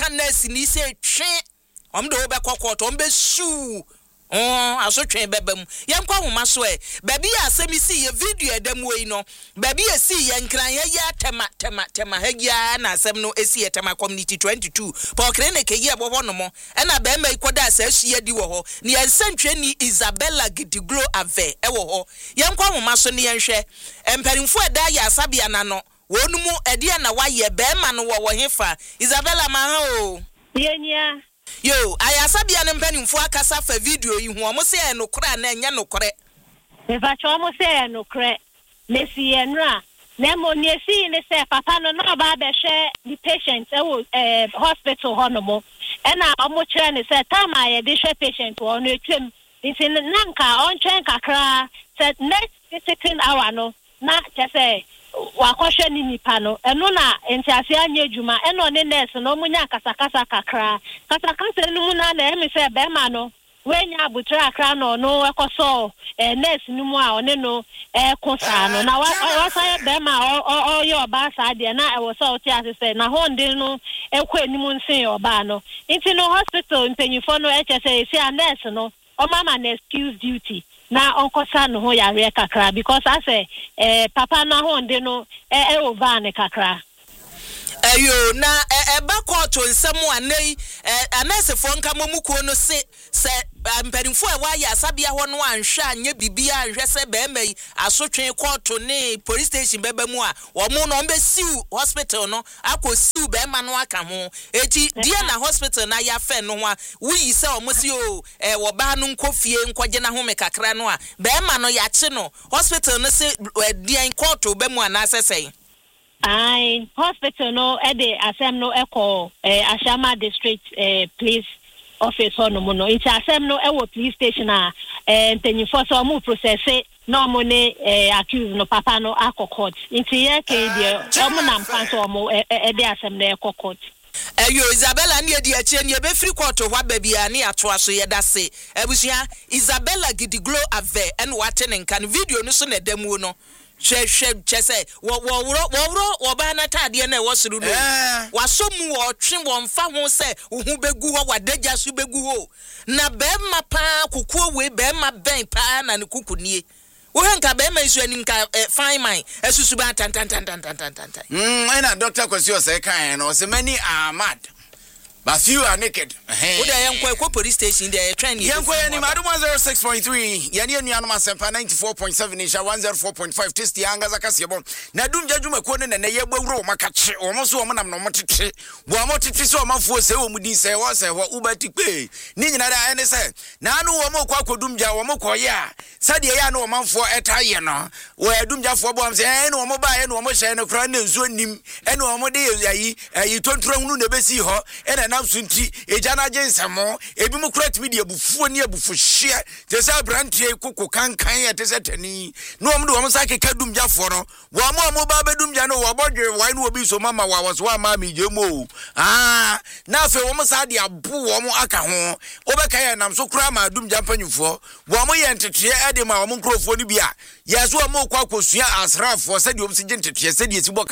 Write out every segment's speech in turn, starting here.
ka nurse ni se twe omde obekọ court ombe su asotwe bebam yenkwa homa so baby asemi si ye video edam we no baby esi ye nkran ye tema hagia na asem no esi ye tema community 22 pa clinic ye bobo no mo na be ma ikoda asahye di wo ho ne yensantwe ni Isabella Gidiglo ave wo ho yenkwa homa so ne yenhwe emperimfo eda ya asabia na no wonumu ede na waye be ma no wo hefa Isabella ma ha o yenya yo ayasabia ne mpanimfo akasa fa video yi ho mo se enokora na enya nokore me va cho mo se enokore mesi enra na mo ni esi ne se papa no na ba be hwe the patient hospital honomo na omo kire ne se time aye de hwe patient wo no etwem nti nanka on twen kakra se next 16 hour no na se wakwahwe ni nipa no eno na entiase anya adwuma eno ne nurse no munya kasakasa kakra kasakasa no mu na emi se be ma no wenya abutra akra no ekoso nurse no mu a one no kosa no na wasa be ma o yo ba sa de na e wo so oti asese na honde no ekwa enimu nsen oba no nti no hospital mpanyifo no ehese esi a nurse no o mama na excuse duty na onkosa no ho yare kakra because I say papa na honde no over ne kakra ayo na eba court nsem anei anesefo nka momukuo no se mperimfo wa ya asabia ho no anhwe anye bibia anhwe se be mai asotwe court ne police station beba mu a wo mu no mbesiu hospital no akosiu be ma no aka ho eti dia na hospital na ya fe no ho a wuyi se o mosi o wo ba no nkofie nkwaje na ho me kakra no a be ma no ya che no hospital no se dia court be mu ana sesei I hospital no ede asem no eko Ashama district police office no mo no it's asem no ewo police station a mpanyifo so mo process no mo ne accuse no papa no akọ nti ye ke die omo na mpa so mo ede asem no eko court ayo Isabella ne edi achi ne be free court ho babia ne ato so ye dase abusua Isabella Gidiglo ave en wate ne nkan video no so na damu no chese wo ba na tade na wo suru no wasomu wo twe wo mfa ho se hu begu ho wadagya so begu ho na be ma pa kukuo we be ma ben pa na ne kukunie wo hanka be ma isu ani nka fine mine esusu ba tan ena doctor kwesi o se kan no se many are mad but few are naked. Oda yankwa police station there train you. Yankwa ni madum 106.3 yani anuanu asempa 94.7 isha 104.5 test yanga zakasiebo na dum jadwuma ko ne na yebawuro makache omo so omo nam no motete bo omo tete so omafuo se omudi se wo se ho ubatikpe ni nyina da ene se na anu omo kwa kodum ja omo koye a sade ya na omanfo etaye no wo adum jafo bo am se ene omo ba ene omo hye ne kra na nzuo nim ene omo de yayi tontura hunu na besi ho ene sunti ejana jensamo ebi mu krat media bufuo ne abufu hye te se brantie kokko kankan ya te se tani no omdo wo sake kadum jafo no wo mo ba bedum ja no wo bodwe wai no obi so mama wa waso ama mi jemo na afi wo sa de abu wo mo aka ho obeka ya nam so kra ma dum ja panyufo wo mo ye ntete ede ma wo nkrofo ni bia yeso mo kwa kosua asrafo se de om se ntete se de esibo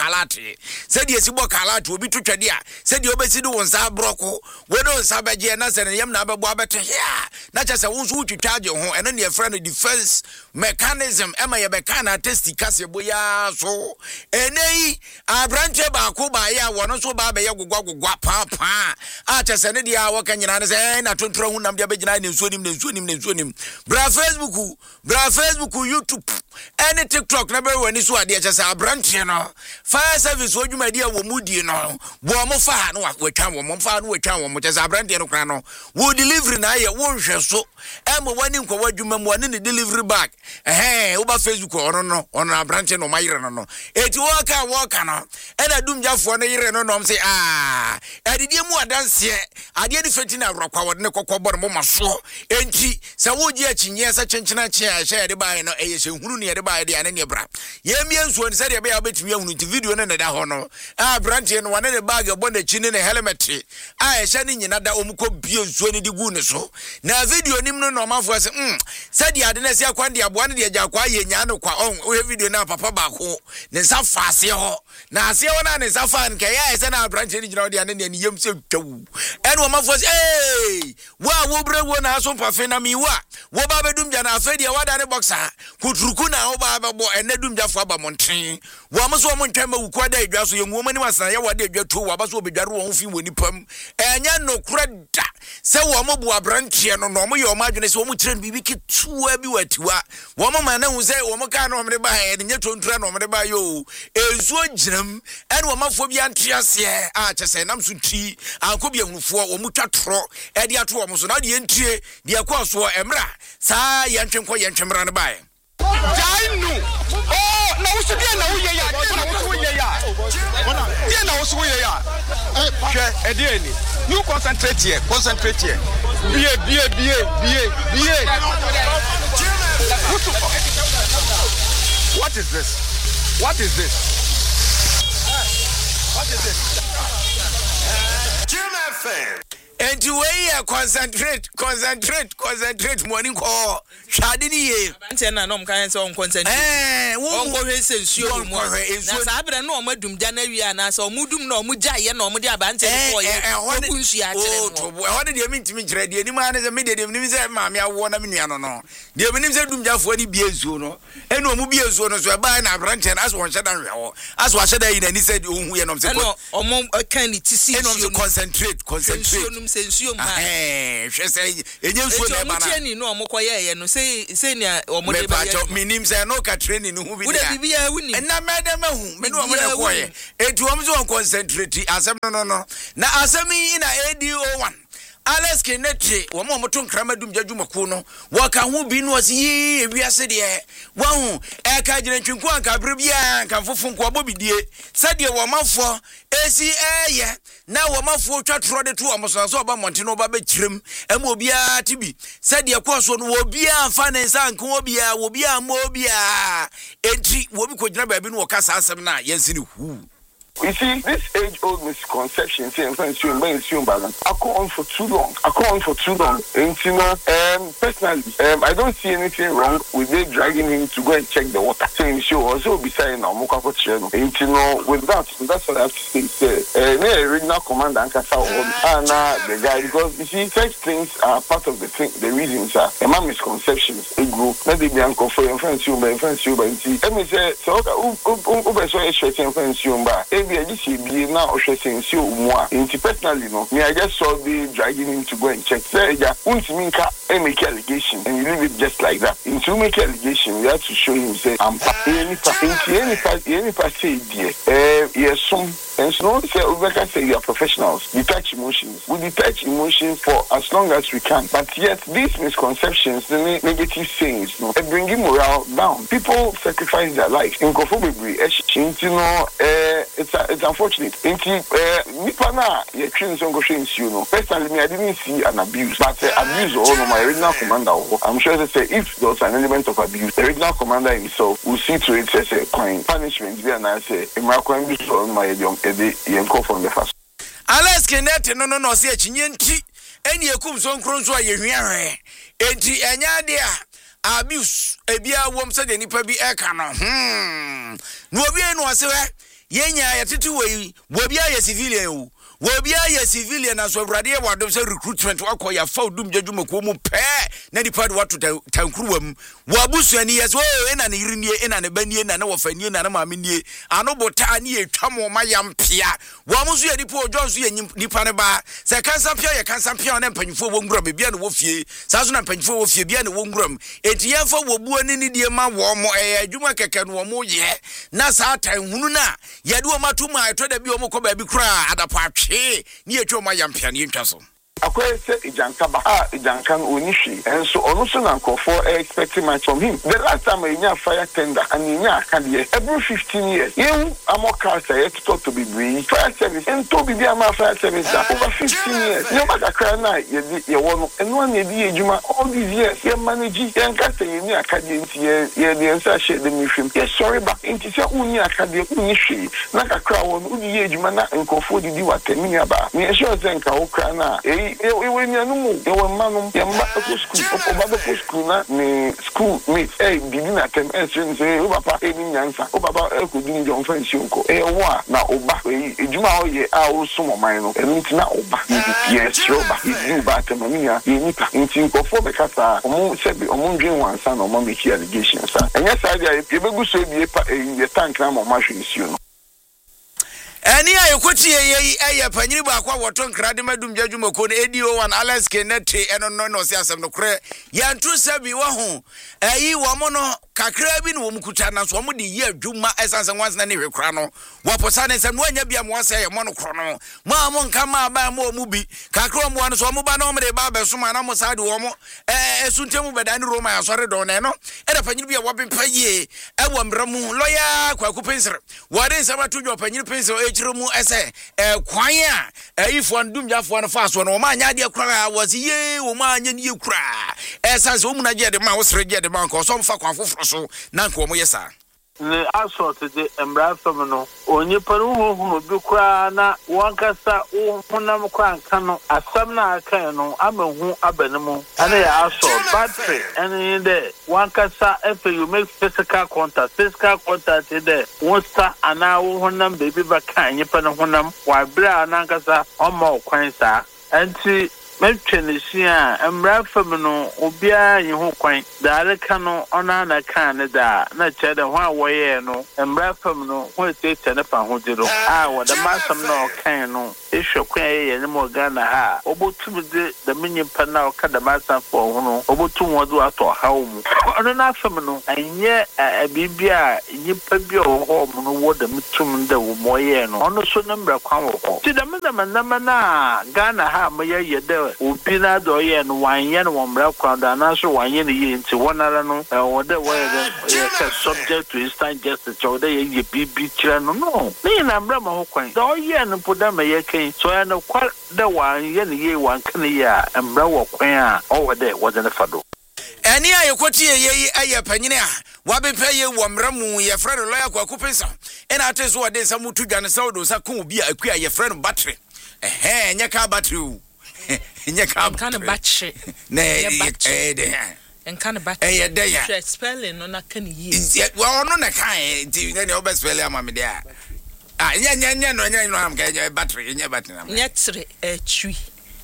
kalate obi twetwade a se de obesi de won sa broko wodo sabaje na se yam na abebo abete ya na chese wonso utwitwaje ho eno ne efra no defense mechanism ema ye beka na testi kase boya so enei abrante ba ko ba ya wono so ba be ye gogwa papa a chese ne dia wo kanyina ne se na tontora hu nam dia begina ne nsuonim bra Facebook YouTube any TikTok na be wani so ade chese abrante no fire service odwuma dia wo mudi no bo mo fa no watwa wo mo fa no watwa wo mo chese abrante no kra no wo delivery na ye wo hwe so emo wani nkwa wadwuma mu wani ne delivery bag uba Facebook ono abrante no mayire no eti woka no ena dumjafo no yire no say adidie mu adanse ade di feti na rokwa wode ne kokobor mo maso enti se woji achinye sa chenchena chia sha de bae no eyese hunu ne de bae de ane ne bra ye mie nsuo ne se de bae obetimi ahunu ti video ne da ho no abrante no wane ne bag ebo na chine ne helmet a ehye ne nyina da omuko bio nsuo ne di gu ne so na video ni nim no normafo say said ya de na sia kwan de aboa ne de agya kwa ye nya no kwa o video na papa ba ko ne sa fa ase ho na ase ho na ne sa fa nke ya say na branch ni gina o de ane ne yem se twawu en wo mafo say eh wo bre wo na so pa fe na mi wa wo ba bedum gya na afa de wa da ne boxer kuturuku na wo ba bo ene dum gya fo aba monten wo mo so mo ntwa ma wuku da adwa so ye nwo mani wasan ye wa de adwa to wa ba so obedware wo fi woni pam enya no kura da se wo mo bu abrantie no no mo ye o ma adwene se wo mo kire bibi ketua bi watiwa wo mo ma na hu se wo mo ka no mo de ba he nye tontura no mo de ba yo ensuo giram ene wo mafo bi antiase a chese nam so ti anko bi ahunufo wo mo twatoro e de ato wo mo so na de entie de akọ so emra sa ye ntwenko ye ntwemra ne ba he Jainu. Oh, na usu dia na uye ya. Na usu uye ya. Dia na usu uye ya. Hwe edieni. You concentrate here. Concentrate here. Bie. What is this? What is this? What is this? German fan. And to way concentrate morning call. Shadini ye. Antena no mkan so on concentrate. Won go hwe se nsuo mu. Na sa abere no omadum January na sa omudum na omuja ye na omudi abante ko ye. Oku nsu ya kire no. To ho de de mintimi kire de ni ma na se me de nim se ma me awo na me nua no no. De me nim se dum jafo ni bie nsuo no. Eno omu bie nsuo no so e ba na branch na aso won hyeda nwe ho. Aso hyeda yi na ni se de ohun ye no se. Eno omo kan ni tisi. Eno so concentrate. Sensuo ma. Hwe se enye nsuo na ba na. Omu ni no omo koye ye no se ni omo de ba ye. Me nim se no ka training no hu bi dia. Wo de bibia hu ni. Na me de ma hu. Me no omo na koye. Etu omo so concentrate asem no. Na asem yi na ADO1. Alex Kennedy wo mo to nkrama dum jadwumako no wo ka ho bi no si ewiase de wo hu e ka gina ntwinku anka bre bia anka fofo nko abobidie sade wo mafo esi eye na wo mafo twatoro de to omoso so oba monte no ba bekirem ema obia tibi sade koso no wo bia fa ne nsa nka wo bia mo bia enti wo bi ko gina ba bi no wo ka sa asem na yensi ne hu. You see, this age-old misconception, I go on for too long. And you know, personally, I don't see anything wrong with they dragging him to go and check the water. Saying sure, also beside now, and you know, with that's what I have to say. The original commander and the guy, because you see, such things are part of the reasons are misconceptions. A group, not the Bianco for your friends, you, but let me say, so I just be now personally, no. Me, I just saw the dragging him to go and check. Say, make allegation, and you leave it just like that. And to make allegation, you have to show him say, I'm yes, some. And so say you are professionals. Detach emotions. We detach emotions for as long as we can. But yet these misconceptions, the negative things, no, they bring morale down. People sacrifice their life. In Kofobebre, you know, it's unfortunate. Personally, me, I didn't see an abuse, but abuse all of my original commander. I'm sure they say if there was an element of abuse, the original commander himself will see to it as a punishment. And I say, my young. From the first. Alex Kennedy no say chinyenti eni ekum so nkron so ayehwiahwe enti enya de a abuse ebia wom se de nipa bi eka no obi enu ase we yenya yetete we obi aye civilian o obi aye civilian aso awrade e wadom se recruitment wakoya fa odum djadwumako mu pe na nipa de wato tankruwam wo abusuani yes o ena ne yirnie ena ne banie na ne wofanie na ne maamenie anobota ne etwamo mayampia wo amusu ye nipa ojonso ye nipa ne ba se kansa pia ye kansa pia na mpanyifo wo nguram bia ne wo fie saso na mpanyifo wo fie bia ne wo nguram enti yemfa wo buo ni ne die ma wo mo adwuma keke no wo mo ye na sa tan hunu na ye de wo matuma eto da bi wo mo ko ba bi kura adapa ni etwa ma yampia ni ntwa so Akwe say Ijankaba Ijankan Onishi and so also and for expecting much from him. The last time I fire tender and every 15 years. You Amoka say to talk to be brief fire service and to be the fire service over 15 years. You matter cry now you want and one year all these years you manage and cast you near academy the answer share the mission. Yes sorry but into say uni academy Unishi like a crowd uni ejuma na nkofo didi wa temini aba. Me sure say nka okra na when you know your man, your mother school, na me school me begin at them and say, oh, papa, any answer, oh, papa, I could do your friends, you go, na oba, Juma, ye, I also mine, and now oba, yes, Roba, you back to Mamia, you need to go for the Cata, among dream one son or mommy here allegations, and yes, I go say the tank now machines, you know. Any I could see a Paniba, what on Cradimadum Jajumoko, Edio, and Alex Kennedy, and no Siasam no cre, Yan two Sabi Wahu, Wamono, Kakrabin, Wumkutana, Swamudi, year, Juma, Essence, and once Nani Crano, Waposanes, and when you be a monochrono, Mamon Kama, Bamo Mubi, Kakrom, one Swamubano, Baba, Sumanamo Sadu Womo, Suntemu Bedan Roma, sorry, Doneno, and a Panibia Wapin Paye, Ewan Bramu, lawyer, Quacupenser. What is about to your Panil Pencil? Rumu ese kwanya if one dum ja for fast one o ma nya de kra was ye o ma nya ni kra essence o mu na je de ma wo sere je de ma ko so mfa kwa foforo so na nko mo yesa the assault the embra femino onye paru hu bi kra na wankasa honam kra nka no asam na aka no amahu abanemu ana ya assault battery and the wankasa if you make physical contact there wonsta ana honam baby baka nye pa no honam wa bra na nkasa omo kwan sa anti Metrenisia, Embra Femino, Obia, you who quaint, the other cano on an Canada, not cheddar one way, no, Embra Femino, who is it and upon who did. What the master no cano, issue quay and more Ghana ha, Obo to the minion panel cut the master for Hono, Obo to what do at home. On an Femino, and yet a Bibia, you pebble home, no what the mitum the Moyeno, on the son number of Congo. See the Madamana, Ghana ha, my there. Upina doye and wine yen one black crowd and answer wine into one no what the way subject to instant justice or they ye be channel no. They and Brahma Hoquine. Doye and put them a yake so I know quite the wine yen ye one can ya and Brawa Quia over there wasn't a fado. Any I quote ye a penina, Wabi pay ye one ramu, your friend lawyer Quacupesa, and I tell you what there's some to Ganisodo, Saku be a queer your friend battery. Nya car battery. Kind of battery. Nay, and kind of battery. Day spelling on a can use. Well, no, I can't. Then your best spell, mamma dear. Ah, no, I'm getting a battery in your battery. Yet, a tree.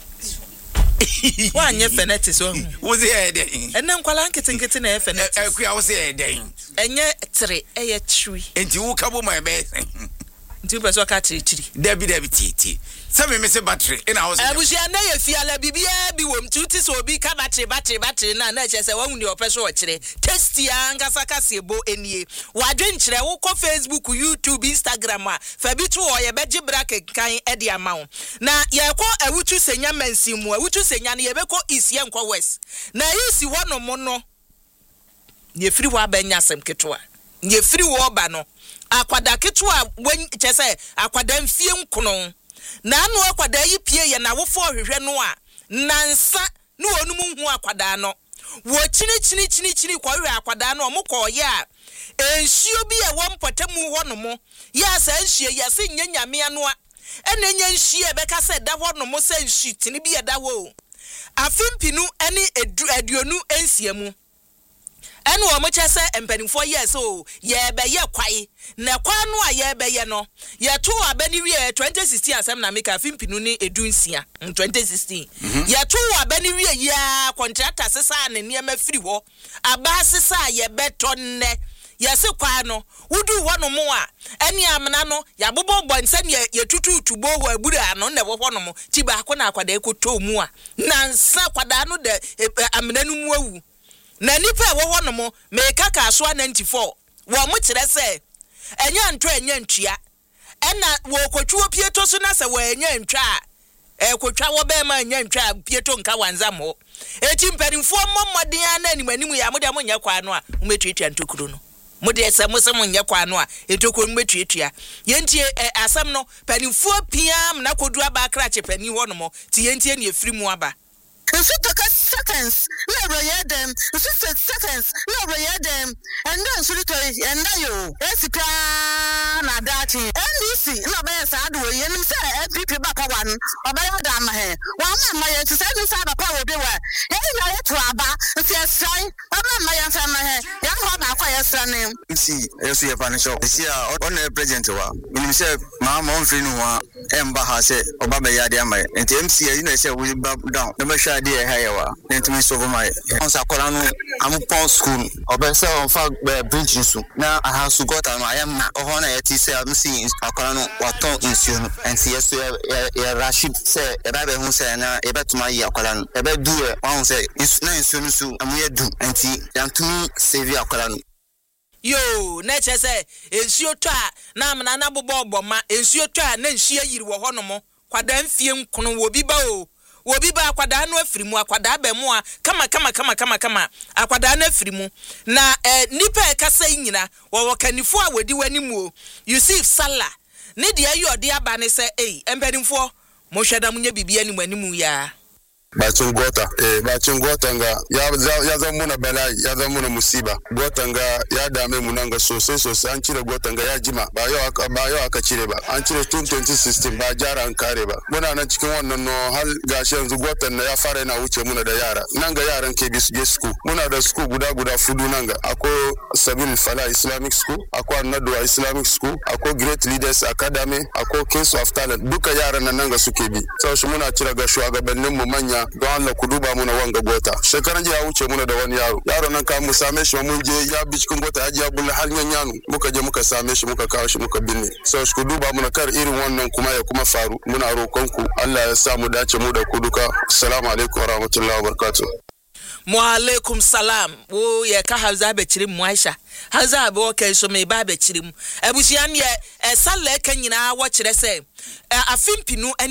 One year fennetis was the and then Qualanket and getting a fennet. I was a day. And yet, a tree. And you couple my bed. Two person catchy. Debbie Tea. Some miss a battery in our house. I wish I know if you are be wom tutis or be battery, and I just own your person today. Testy Angasakasi bo any. Why drink Facebook, YouTube, Instagram, Fabitu or a bedgy bracket kind Eddie amount. Now, Yako, I would choose a yaman simu, I would choose a Yanko is Yanko West. Now, you see one no mono. Ye free wa benyasem ketua. Ye free wa bano. Aquada ketua when chese aquadam fium konon. Na anu akwada yi pie ye na wo fo hwehwe no a nansa no onum hu akwada no wo chini kwa hwe akwada no mo ko ye a ensuo bi e wo mpotemu ho no mo ya sa ensuo ya se nyanyame ano a ene nya ensuo e beka se da ho no mo se ensuo tini bi e da wo afimpinu ene aduonu ensiamu ene wo mo chese empanimfo ye so ye be ye kwai na kwa no a ye be ye no ye to abani wie 2016 asem na make afimpinu ni edunsia 2016 ye to abani wie ya contractor sesa ne niam afiri ho aba sesa ye betonne ye se kwa no wudu ho no mo a ene amna no ya bobo bonse ne ye tutu tubo ho aburu ano ne wo ho no mo ti ba ko na akwada ekoto mu a nansa kwada no de amna no mu awu na nipa wo ho no mo meka ka so 94 wo mo kire se enya nto enya ntua ena wo kotwo pieto so na se wo enya ntwa kotwa wo be ma enya ntwa pieto nka wanzam ho eti mpanimfo mmodden ana animanimu ya mode mo nya kwa no a umetwetwa ntokuru no mode se mo se mo nya kwa no a etokuru umetwetwa yentie asam no panimfo piam na kodu aba krache pani ho no mo ti yentie ne efiri mu aba. If it took us seconds, never hear them. If it took seconds, never hear them. And then, and you, that's na dachi NDC na be sa do ye nim se MPP ba kwa wan obaya da ma he wa ma ye ti se ni sa ba pa wo bi wa ye na ye to aba se sai ma ye fa ma he ya ho ba kwa ye sra ne si yesu ye panisho si a on president wa nim se ma mo mfiri no wa emba ha se oba be ya de ama enti MC you know say we back down no me sha de ha ye wa enti so my on sa kola no am pon school oba se on fa bridge so na aha su got am I am na ho na ye ti say am see akola no waton insuo no enti yesu ye Rashid say e ba be hu say na e betuma yi akola no e be du e wan say na insuo no so am ye du enti yantumi save akola no yo na che say ensuo to a na amna na bobbo ma ensuo to a na nhia yiri wo ho no mo kwada mfie nkono wo bi ba o wo bi ba kwada no afiri mu akwada ba mu a kama akwada na afiri mu na nipa e kasa nyina wo kanifo a wodi wani mu o Yusuf Sala ne de ayi ode aba ne say empanimfo mo hweda munye bibia ni mu animu ya bacin gota nga ya zama muna bala'i ya zama muna musiba gota nga ya dame mu nan ga sosai an cire gota nga ya jima ba yau aka cire ba an cire tun 2016 ba jara an kare ba muna nan cikin wannan no har gashi yanzu gota na ya fara yana wuce muna da yara nan ga yaran ke bisu je school muna da school guda fudu nan ga akwai Sabil Fala Islamic School akwai Nadwa Islamic School akwai Great Leaders Academy akwai Kings of Talent duka yaran nan ga suke bi sai shi muna cire ga shugabannin mu manya don Allah ku duba muna wanga gota shekaran jiya wuce muna da wani yaro nan ka mu same shi mun je ya bi cikin gota ya ji abulla har yanyanu muka je muka same shi muka kawo shi muka binne sai ku duba muna kar irin wannan kuma ya kuma faru muna roƙon ku Allah ya sa mu dace mu da ku duka assalamu alaikum warahmatullahi wabarakatuh Wa alaikum salam wo ye ka Hausa be chirim mu Aisha Hausa be o kai so me ba be chirim abusian ye sala ka nyina wo kire se afimpinu